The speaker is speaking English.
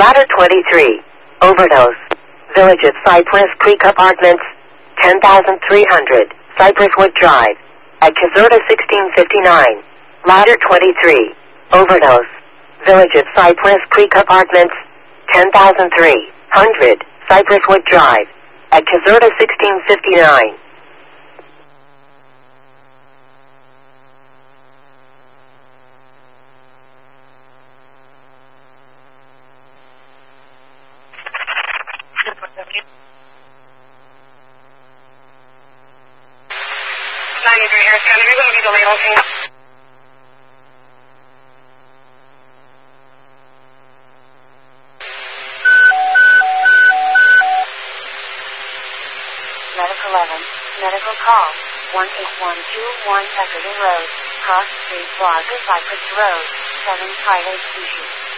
Ladder 23. Overdose. Village of Cypress Creek Apartments, 10,300. Cypress Wood Drive. At Caserta 1659. Ladder 23. Overdose. Village of Cypress Creek Apartments, 10,300. Cypress Wood Drive. At Caserta 1659. Harris County, you're going to be the legal team. Medical 11, medical call, 18121 Peckerton Road, Cross Street, Plaza, Cypress Road, 758 Sushi.